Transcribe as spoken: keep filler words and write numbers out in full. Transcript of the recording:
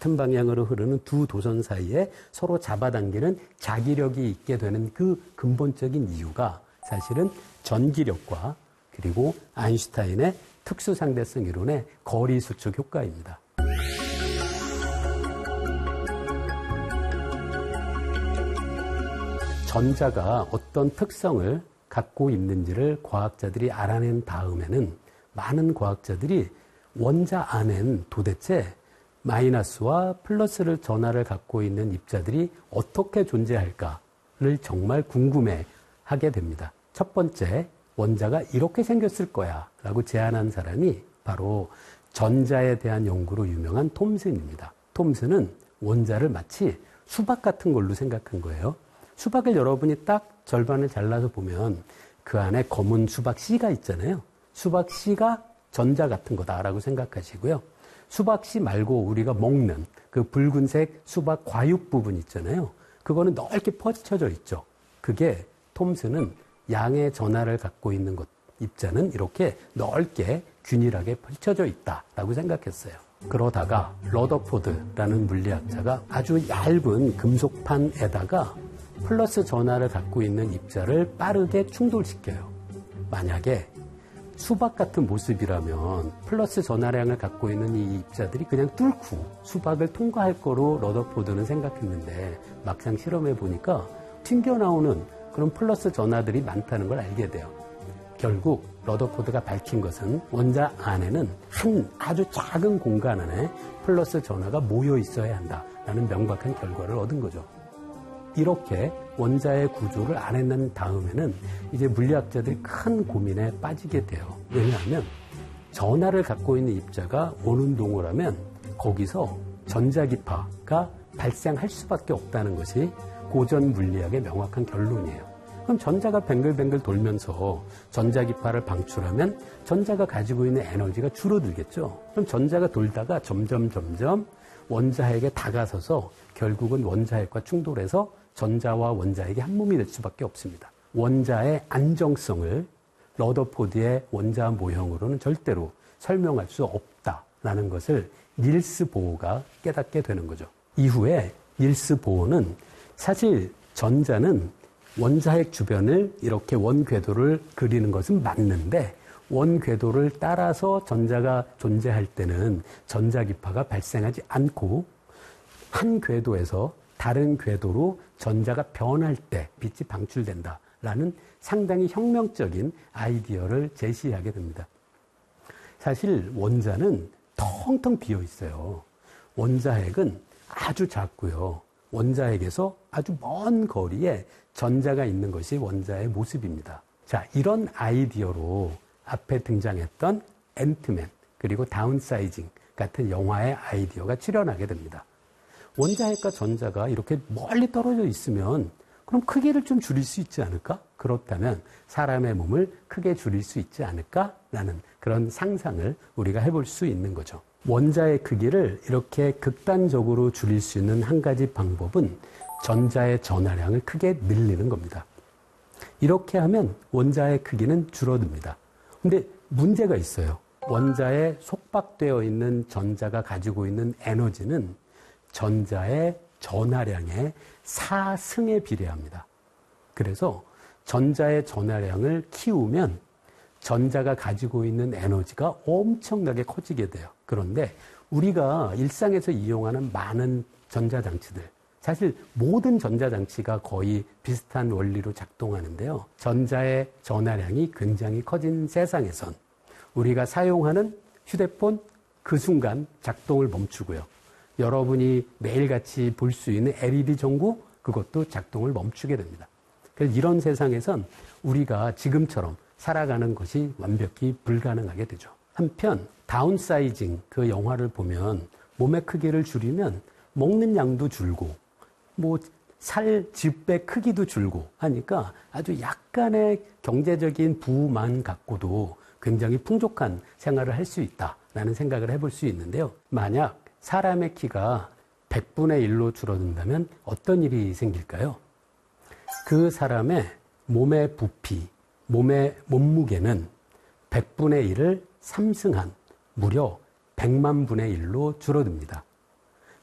같은 방향으로 흐르는 두 도선 사이에 서로 잡아당기는 자기력이 있게 되는 그 근본적인 이유가 사실은 전기력과 그리고 아인슈타인의 특수상대성 이론의 거리 수축 효과입니다. 전자가 어떤 특성을 갖고 있는지를 과학자들이 알아낸 다음에는 많은 과학자들이 원자 안엔 도대체 마이너스와 플러스를 전하를 갖고 있는 입자들이 어떻게 존재할까를 정말 궁금해하게 됩니다. 첫 번째, 원자가 이렇게 생겼을 거야 라고 제안한 사람이 바로 전자에 대한 연구로 유명한 톰슨입니다. 톰슨은 원자를 마치 수박 같은 걸로 생각한 거예요. 수박을 여러분이 딱 절반을 잘라서 보면 그 안에 검은 수박 씨가 있잖아요. 수박 씨가 전자 같은 거다라고 생각하시고요. 수박 씨 말고 우리가 먹는 그 붉은색 수박 과육 부분 있잖아요. 그거는 넓게 퍼쳐져 있죠. 그게 톰슨은 양의 전하를 갖고 있는 것, 입자는 이렇게 넓게 균일하게 펼쳐져 있다라고 생각했어요. 그러다가 러더포드라는 물리학자가 아주 얇은 금속판에다가 플러스 전하를 갖고 있는 입자를 빠르게 충돌시켜요. 만약에 수박 같은 모습이라면 플러스 전하량을 갖고 있는 이 입자들이 그냥 뚫고 수박을 통과할 거로 러더포드는 생각했는데 막상 실험해 보니까 튕겨나오는 그런 플러스 전하들이 많다는 걸 알게 돼요. 결국 러더포드가 밝힌 것은 원자 안에는 한 아주 작은 공간 안에 플러스 전하가 모여 있어야 한다라는 명백한 결과를 얻은 거죠. 이렇게 원자의 구조를 알아낸 다음에는 이제 물리학자들이 큰 고민에 빠지게 돼요. 왜냐하면 전하를 갖고 있는 입자가 원운동을 하면 거기서 전자기파가 발생할 수밖에 없다는 것이 고전 물리학의 명확한 결론이에요. 그럼 전자가 뱅글뱅글 돌면서 전자기파를 방출하면 전자가 가지고 있는 에너지가 줄어들겠죠. 그럼 전자가 돌다가 점점 점점 원자핵에 다가서서 결국은 원자핵과 충돌해서 전자와 원자핵이 한 몸이 될 수밖에 없습니다. 원자의 안정성을 러더포드의 원자 모형으로는 절대로 설명할 수 없다라는 것을 닐스 보어가 깨닫게 되는 거죠. 이후에 닐스 보어는 사실 전자는 원자핵 주변을 이렇게 원궤도를 그리는 것은 맞는데 원궤도를 따라서 전자가 존재할 때는 전자기파가 발생하지 않고 한 궤도에서 다른 궤도로 전자가 변할 때 빛이 방출된다라는 상당히 혁명적인 아이디어를 제시하게 됩니다. 사실 원자는 텅텅 비어 있어요. 원자핵은 아주 작고요. 원자핵에서 아주 먼 거리에 전자가 있는 것이 원자의 모습입니다. 자, 이런 아이디어로 앞에 등장했던 앤트맨 그리고 다운사이징 같은 영화의 아이디어가 출현하게 됩니다. 원자핵과 전자가 이렇게 멀리 떨어져 있으면 그럼 크기를 좀 줄일 수 있지 않을까? 그렇다면 사람의 몸을 크게 줄일 수 있지 않을까라는 그런 상상을 우리가 해볼 수 있는 거죠. 원자의 크기를 이렇게 극단적으로 줄일 수 있는 한 가지 방법은 전자의 전하량을 크게 늘리는 겁니다. 이렇게 하면 원자의 크기는 줄어듭니다. 근데 문제가 있어요. 원자에 속박되어 있는 전자가 가지고 있는 에너지는 전자의 전하량의 사 승에 비례합니다. 그래서 전자의 전하량을 키우면 전자가 가지고 있는 에너지가 엄청나게 커지게 돼요. 그런데 우리가 일상에서 이용하는 많은 전자장치들, 사실 모든 전자장치가 거의 비슷한 원리로 작동하는데요. 전자의 전하량이 굉장히 커진 세상에선 우리가 사용하는 휴대폰 그 순간 작동을 멈추고요. 여러분이 매일같이 볼 수 있는 엘이디 전구 그것도 작동을 멈추게 됩니다. 그래서 이런 세상에선 우리가 지금처럼 살아가는 것이 완벽히 불가능하게 되죠. 한편 다운사이징 그 영화를 보면 몸의 크기를 줄이면 먹는 양도 줄고 뭐 살 집의 크기도 줄고 하니까 아주 약간의 경제적인 부만 갖고도 굉장히 풍족한 생활을 할 수 있다라는 생각을 해볼 수 있는데요. 만약 사람의 키가 백분의 일로 줄어든다면 어떤 일이 생길까요? 그 사람의 몸의 부피, 몸의 몸무게는 백분의 일을 삼승한 무려 백만 분의 일로 줄어듭니다.